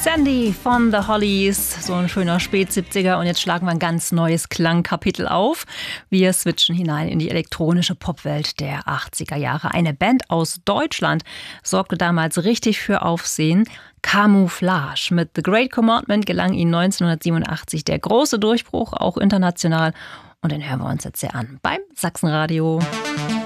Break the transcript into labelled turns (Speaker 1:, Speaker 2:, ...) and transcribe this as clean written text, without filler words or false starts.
Speaker 1: Sandy von The Hollies, so ein schöner Spät-70er. Und jetzt schlagen wir ein ganz neues Klangkapitel auf. Wir switchen hinein in die elektronische Popwelt der 80er Jahre. Eine Band aus Deutschland sorgte damals richtig für Aufsehen. Camouflage. Mit The Great Commandment gelang ihnen 1987 der große Durchbruch, auch international. Und den hören wir uns jetzt hier an beim Sachsenradio.